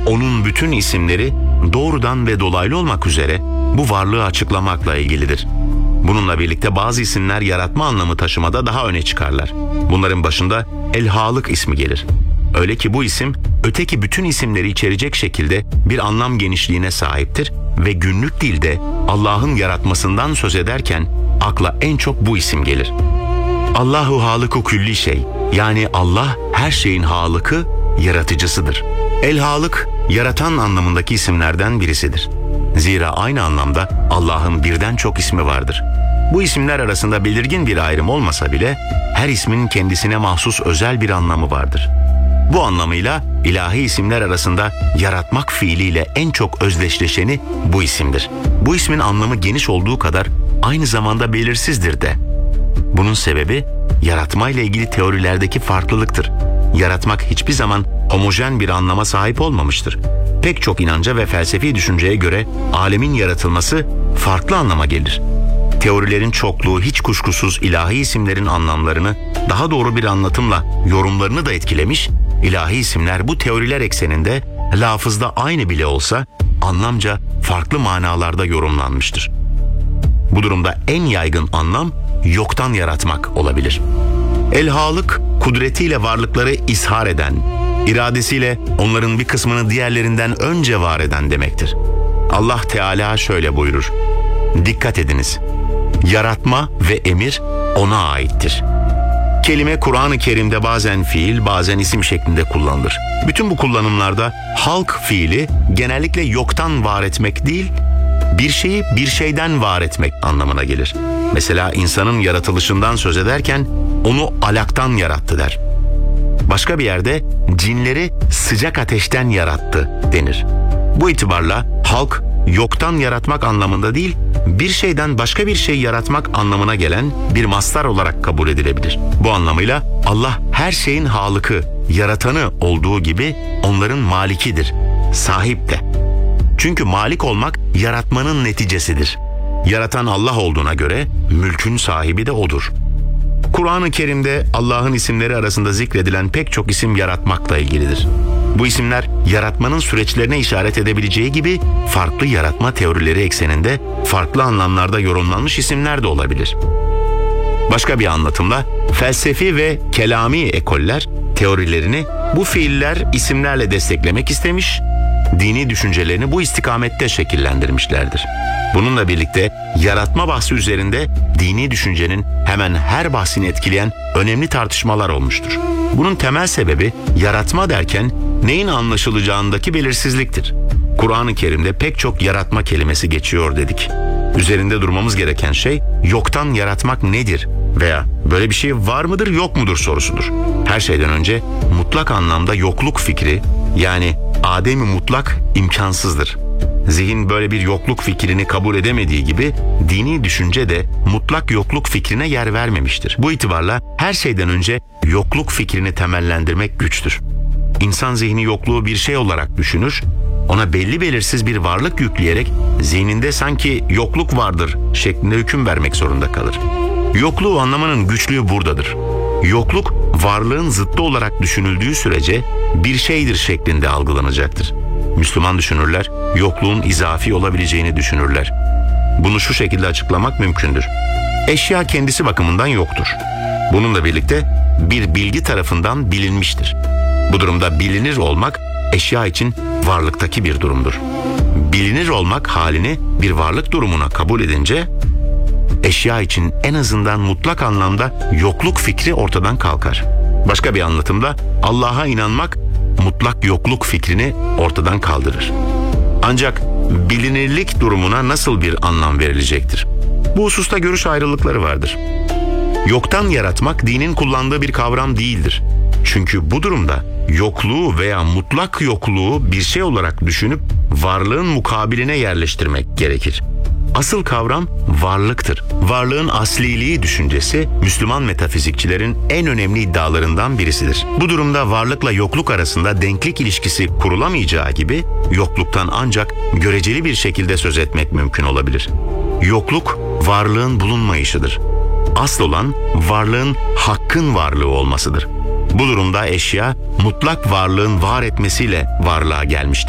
Onun bütün isimleri doğrudan ve dolaylı olmak üzere bu varlığı açıklamakla ilgilidir. Bununla birlikte bazı isimler yaratma anlamı taşımada daha öne çıkarlar. Bunların başında El-Halık ismi gelir. Öyle ki bu isim öteki bütün isimleri içerecek şekilde bir anlam genişliğine sahiptir ve günlük dilde Allah'ın yaratmasından söz ederken akla en çok bu isim gelir. Allahu halıku külli şey, yani Allah her şeyin halıkı, yaratıcısıdır. El-Halık, yaratan anlamındaki isimlerden birisidir. Zira aynı anlamda Allah'ın birden çok ismi vardır. Bu isimler arasında belirgin bir ayrım olmasa bile her ismin kendisine mahsus özel bir anlamı vardır. Bu anlamıyla ilahi isimler arasında yaratmak fiiliyle en çok özdeşleşeni bu isimdir. Bu ismin anlamı geniş olduğu kadar aynı zamanda belirsizdir de. Bunun sebebi yaratmayla ilgili teorilerdeki farklılıktır. Yaratmak hiçbir zaman homojen bir anlama sahip olmamıştır. Pek çok inanca ve felsefi düşünceye göre alemin yaratılması farklı anlama gelir. Teorilerin çokluğu hiç kuşkusuz ilahi isimlerin anlamlarını daha doğru bir anlatımla yorumlarını da etkilemiş, ilahi isimler bu teoriler ekseninde lafızda aynı bile olsa anlamca farklı manalarda yorumlanmıştır. Bu durumda en yaygın anlam yoktan yaratmak olabilir. El-Halık, kudretiyle varlıkları ishar eden, iradesiyle onların bir kısmını diğerlerinden önce var eden demektir. Allah Teala şöyle buyurur: "Dikkat ediniz, yaratma ve emir ona aittir." Kelime Kur'an-ı Kerim'de bazen fiil, bazen isim şeklinde kullanılır. Bütün bu kullanımlarda halk fiili genellikle yoktan var etmek değil, bir şeyi bir şeyden var etmek anlamına gelir. Mesela insanın yaratılışından söz ederken onu alaktan yarattı der. Başka bir yerde cinleri sıcak ateşten yarattı denir. Bu itibarla halk yoktan yaratmak anlamında değil, bir şeyden başka bir şey yaratmak anlamına gelen bir mastar olarak kabul edilebilir. Bu anlamıyla Allah her şeyin halıkı, yaratanı olduğu gibi onların malikidir, sahip de. Çünkü malik olmak yaratmanın neticesidir. Yaratan Allah olduğuna göre mülkün sahibi de O'dur. Kur'an-ı Kerim'de Allah'ın isimleri arasında zikredilen pek çok isim yaratmakla ilgilidir. Bu isimler yaratmanın süreçlerine işaret edebileceği gibi farklı yaratma teorileri ekseninde farklı anlamlarda yorumlanmış isimler de olabilir. Başka bir anlatımla felsefi ve kelami ekoller teorilerini bu fiiller isimlerle desteklemek istemiş, dini düşüncelerini bu istikamette şekillendirmişlerdir. Bununla birlikte yaratma bahsi üzerinde dini düşüncenin hemen her bahsini etkileyen önemli tartışmalar olmuştur. Bunun temel sebebi yaratma derken neyin anlaşılacağındaki belirsizliktir. Kur'an-ı Kerim'de pek çok yaratma kelimesi geçiyor dedik. Üzerinde durmamız gereken şey yoktan yaratmak nedir veya böyle bir şey var mıdır yok mudur sorusudur. Her şeyden önce mutlak anlamda yokluk fikri, yani ademi mutlak imkansızdır. Zihin böyle bir yokluk fikrini kabul edemediği gibi dini düşünce de mutlak yokluk fikrine yer vermemiştir. Bu itibarla her şeyden önce yokluk fikrini temellendirmek güçtür. İnsan zihni yokluğu bir şey olarak düşünür, ona belli belirsiz bir varlık yükleyerek zihninde sanki yokluk vardır şeklinde hüküm vermek zorunda kalır. Yokluğu anlamanın güçlüğü buradadır. Yokluk varlığın zıttı olarak düşünüldüğü sürece bir şeydir şeklinde algılanacaktır. Müslüman düşünürler yokluğun izafi olabileceğini düşünürler. Bunu şu şekilde açıklamak mümkündür. Eşya kendisi bakımından yoktur. Bununla birlikte bir bilgi tarafından bilinmiştir. Bu durumda bilinir olmak eşya için varlıktaki bir durumdur. Bilinir olmak halini bir varlık durumuna kabul edince eşya için en azından mutlak anlamda yokluk fikri ortadan kalkar. Başka bir anlatımda Allah'a inanmak mutlak yokluk fikrini ortadan kaldırır. Ancak bilinirlik durumuna nasıl bir anlam verilecektir? Bu hususta görüş ayrılıkları vardır. Yoktan yaratmak dinin kullandığı bir kavram değildir. Çünkü bu durumda yokluğu veya mutlak yokluğu bir şey olarak düşünüp varlığın mukabiline yerleştirmek gerekir. Asıl kavram varlıktır. Varlığın asliliği düşüncesi Müslüman metafizikçilerin en önemli iddialarından birisidir. Bu durumda varlıkla yokluk arasında denklik ilişkisi kurulamayacağı gibi yokluktan ancak göreceli bir şekilde söz etmek mümkün olabilir. Yokluk varlığın bulunmayışıdır. Asıl olan varlığın hakkın varlığı olmasıdır. Bu durumda eşya mutlak varlığın var etmesiyle varlığa gelmiştir.